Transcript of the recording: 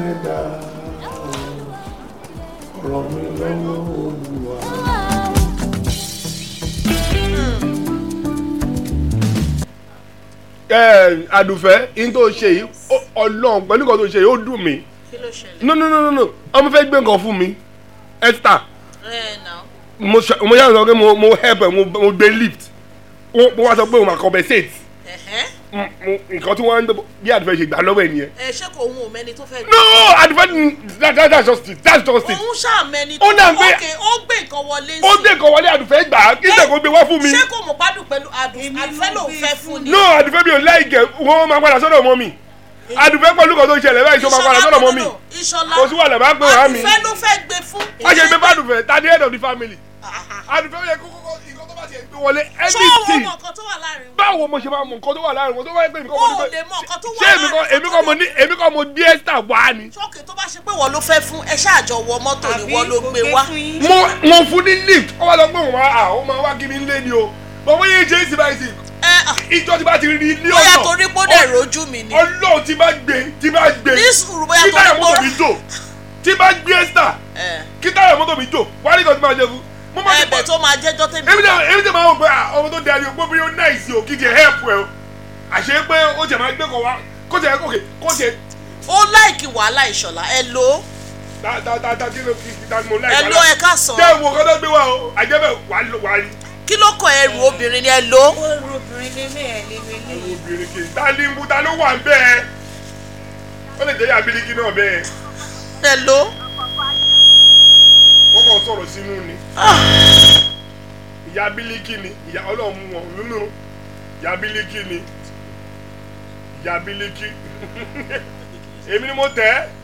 ọ̀rọ̀ mi lọ́wọ́ Olúwa. Àdùfẹ́ in tó ṣe yìí Ọlọ́run pẹ̀lú nǹkan tó ṣe yìí ó dùn mí. Kí ló ṣẹlẹ̀? No ọmọ fẹ́ gbé nǹkan fún mi Esther mo yára sọ pé mo help ẹ mo gbé lift mo wá sọ pé mo máa compensate nǹkan tí wọ́n ń bí Àdùfẹ́ ṣe gbà lọ́wọ́ ẹ̀ nìyẹn. Ṣé kò ohun òmẹ́ni tó fẹ́ gbé? No Àdùfẹ́ that's just it. Òun ṣàmẹ́ni tó ó gbé nǹkan wọlé sí. Ó gbé nǹkan wọlé Àdùfẹ́ gbà á kí n tẹ̀kọ́ gbé wá fún mi. Ṣé kò mọ̀ gbádùn pẹ̀lú Àdùfẹ́ lòun fẹ́ fún ni? No Àdùfẹ́ mi ò láìkẹ́ wọ́n máa padà sọ́dọ̀ mọ́ mi. Àdùfẹ́ pẹ̀lú kan tó ṣẹlẹ̀ báyìí tó máa padà sọ́dọ̀ mọ́ mi. Kò sí wàhálà máa gbé wàá mi. Àdùfẹ́ ló fẹ́ gbé fún. Má ṣe gbé bá Àdùfẹ́ ta the head of the family. Àdùfẹ́ yẹ kókó nǹkan tó bá ti gbé wọlé everything. Báwo mo ṣe máa mọ nǹkan tó wà láàrin wọn tó bá yẹ pé nǹkan mo ní pé ṣé èmi kọ́ mo ní Esther wá ni. Ṣọ́ọ̀kì tó bá ṣe pé wọ́n ló fẹ́ fún ẹ ṣáàjọ wọ mọ́tò ni wọ́n ló gbé wá. Mo fún ní lift ó wá lọ pé òun máa wá kí mi lé ni o bọ̀ wọ́n yé ṣe é sí báyìí sí ìjọ tí bá ti rí ní ọ̀nà bóyá torí pé ó dẹ̀ rojú mi ni. Ọlọ́run tí bá gbé ní sùúrù bóyá kí táyà mọ́tò mi jò tí bá gbé Esther kí táyà mọ́tò mi jò wá ní kan tí máa jẹ fún. Ẹ̀bẹ̀ tó máa jẹ́jọ́ tèmi. èmi tẹ̀ máa wò pé ọmọ tó darí o gbóbi yóò náìsí o kí tiẹ̀ help ẹ o àṣé pé ó jẹ̀ máa gbé kọ̀ wá kó tiẹ̀ kó tiẹ̀. Ó láìkì wàhálà Ìṣọ̀lá ẹ lò. ta kí ló kí ta ni mo láìkì wàhálà. ẹ lò ẹ ká sọ. jẹ́ ìwò kan tó gbé wa o àjẹbẹ̀ wà á rí. Kí ló kọ ẹrù obìnrin ni ẹ lò. Ẹrù obìnrin ni mí ẹ̀ lè wẹlé. ẹrù obìnrin kì í ta ní ibú ta ló wà bẹ́ẹ̀ ó lè jẹ́ ìyá Bílíkì náà bẹ́ẹ̀. Ẹ lò. Wọ́n kàn sọ̀rọ̀ sínú ni. Ìyá Bílíkì ni ìyá Ọlọ́run mú wọn nínú ìyá Bílíkì ni ìyá Bílíkì èmi ni mo tẹ̀ ẹ́.